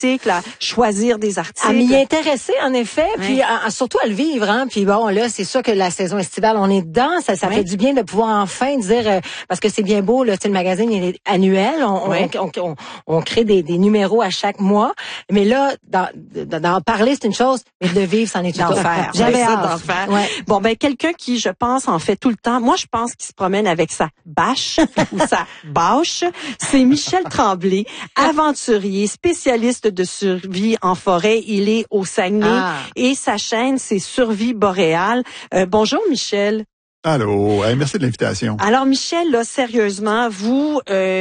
articles, à choisir des articles. À m'y intéresser, en effet, Oui. puis surtout à le vivre. Hein. Puis bon, là, c'est sûr que la saison estivale, on est dedans. Ça Oui. fait du bien de pouvoir enfin dire, parce que c'est bien beau, là, le magazine il est annuel. On crée des numéros à chaque mois. Mais là, d'en parler, c'est une chose, mais de vivre, c'en est une autre. J'avais hâte. Ouais. Bon, ben, quelqu'un qui, je pense, en fait tout le temps. Moi, je pense qu'il se promène avec sa bâche ou sa bâche. C'est Michel Tremblay, aventurier, spécialiste de survie en forêt. Il est au Saguenay et sa chaîne, c'est Survie boréale. Bonjour, Michel. Allô, merci de l'invitation. Alors, Michel, là, sérieusement, vous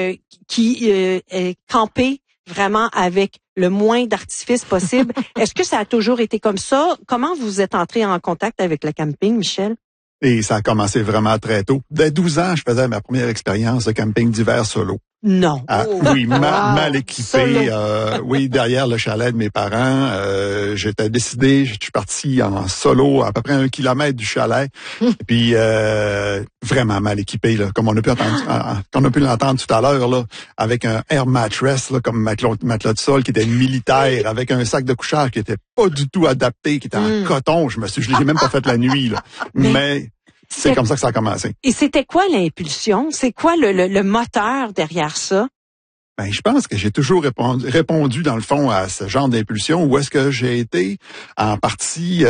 qui campez vraiment avec le moins d'artifices possible, est-ce que ça a toujours été comme ça? Comment vous êtes entré en contact avec le camping, Michel? Et ça a commencé vraiment très tôt. Dès 12 ans, je faisais ma première expérience de camping d'hiver solo. Non. Oui, mal équipé. Oui, derrière le chalet de mes parents. J'étais décidé, je suis parti en solo à peu près 1 kilomètre du chalet. Et puis vraiment mal équipé, là, comme on a pu l'entendre tout à l'heure, là, avec un air mattress, là, comme matelas de sol qui était militaire, avec un sac de couchage qui était pas du tout adapté, qui était en coton. Je l'ai même pas fait la nuit, là. Mais c'est comme ça que ça a commencé. Et c'était quoi l'impulsion? C'est quoi le moteur derrière ça? Ben, je pense que j'ai toujours répondu dans le fond à ce genre d'impulsion. Où est-ce que j'ai été en partie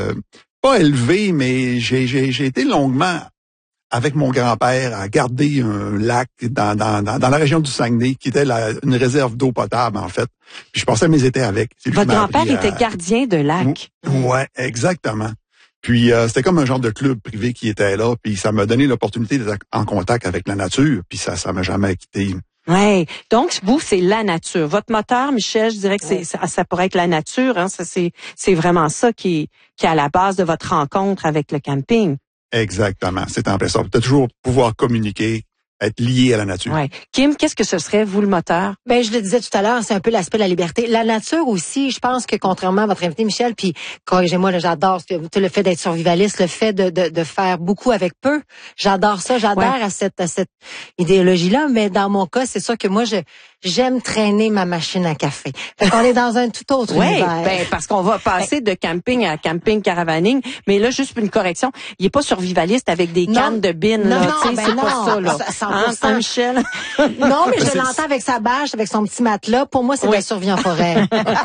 pas élevé, mais j'ai été longuement avec mon grand-père à garder un lac dans la région du Saguenay, qui était une réserve d'eau potable en fait. Puis je passais mes étés avec. Votre grand-père était gardien de lac. Ouais, exactement. Puis c'était comme un genre de club privé qui était là, puis ça m'a donné l'opportunité d'être en contact avec la nature, puis ça m'a jamais quitté. Ouais. Donc vous, c'est la nature. Votre moteur, Michel, je dirais que ça pourrait être la nature. Hein. Ça, c'est vraiment ça qui est à la base de votre rencontre avec le camping. Exactement. C'est en plein ça. Peut-être toujours pouvoir communiquer, être lié à la nature. Ouais. Kim, qu'est-ce que ce serait, vous, le moteur? Ben, je le disais tout à l'heure, c'est un peu l'aspect de la liberté. La nature aussi, je pense que contrairement à votre invité Michel, puis corrigez-moi, là, j'adore le fait d'être survivaliste, le fait de faire beaucoup avec peu. J'adore ça, j'adhère à cette idéologie-là, mais dans mon cas, c'est sûr que moi, j'aime traîner ma machine à café. Fait qu'on est dans un tout autre univers. Ben, parce qu'on va passer de camping à camping caravaning, mais là, juste une correction, il est pas survivaliste avec des cannes de bines, non, là, non, c'est pas ça, là. Hein, Michel? Non, mais je l'entends avec sa bâche, avec son petit matelas. Pour moi, c'est de la survie en forêt.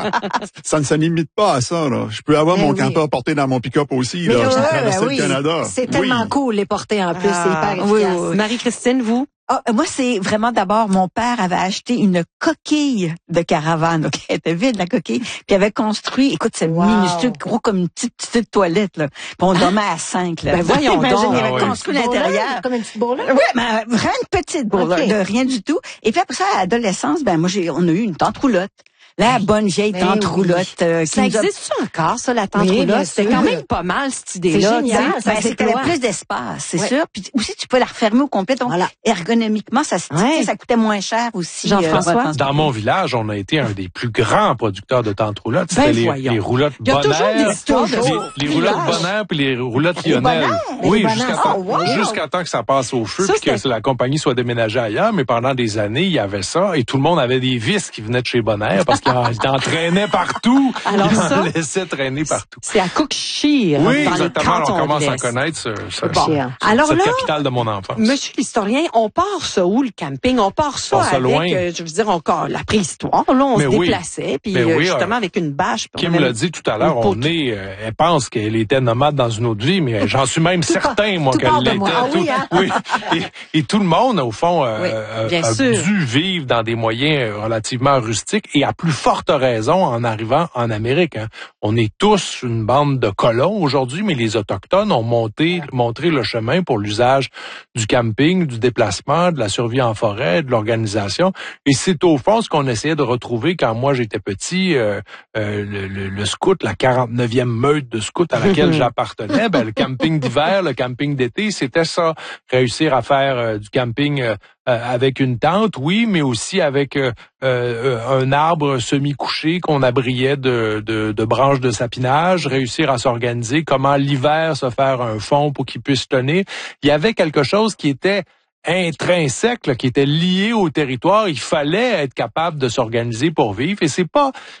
Ça ne se limite pas à ça, là. Je peux avoir mon campeur porté dans mon pick-up aussi, là. J'ai traversé le Canada. C'est tellement cool, les porter en plus. C'est hyper efficace. Oui. Marie-Christine, vous? Moi, c'est vraiment d'abord, mon père avait acheté une coquille de caravane. Okay? Elle était vide, la coquille. Puis il avait construit, écoute, c'est minuscule, gros comme une petite toilette, là. Puis on dormait à 5, là. Ben voyons donc. Il avait construit l'intérieur. Comme une petite bourrelette? Oui, mais vraiment une petite bourrelette, de rien du tout. Et puis après ça, à l'adolescence, on a eu une tente roulotte. La bonne vieille tente roulotte. Ça existe encore, ça, la tente roulotte? C'est quand même pas mal, cette idée-là. C'est génial. C'était plus d'espace, c'est sûr. Puis aussi, tu peux la refermer au complet. Donc, ergonomiquement, ça coûtait moins cher aussi. Jean-François? Dans mon village, on a été un des plus grands producteurs de tentes roulottes. C'était les roulottes Il y a toujours des histoires les roulottes Bonheur puis les roulottes Lionel. Oui, jusqu'à temps que ça passe au feu puis que la compagnie soit déménagée ailleurs. Mais pendant des années, il y avait ça et tout le monde avait des vis qui venaient de chez Bonheur parce il en traînait partout. Alors il ça, en laissait traîner partout. C'est à Cookshire. Oui, dans exactement. Les on commence à de connaître Alors cette là, capitale de mon enfance. Monsieur l'historien, on part ça où, le camping? On part ça avec, loin. Je veux dire, encore la préhistoire. Là, on se déplaçait, puis justement avec une bâche. Kim l'a dit tout à l'heure, elle pense qu'elle était nomade dans une autre vie, mais j'en suis même certain, moi, qu'elle l'était. Et tout le monde, au fond, a dû vivre dans des moyens relativement rustiques et à plus forte raison en arrivant en Amérique. Hein. On est tous une bande de colons aujourd'hui, mais les Autochtones ont montré le chemin pour l'usage du camping, du déplacement, de la survie en forêt, de l'organisation. Et c'est au fond ce qu'on essayait de retrouver quand moi j'étais petit, le scout, la 49e meute de scouts à laquelle j'appartenais. Le camping d'hiver, le camping d'été, c'était ça. Réussir à faire du camping avec une tente, oui, mais aussi avec un arbre semi-couché qu'on abriait de branches de sapinage, réussir à s'organiser, comment l'hiver se faire un fond pour qu'il puisse tenir. Il y avait quelque chose qui était intrinsèque, là, qui était lié au territoire. Il fallait être capable de s'organiser pour vivre. Et c'est pas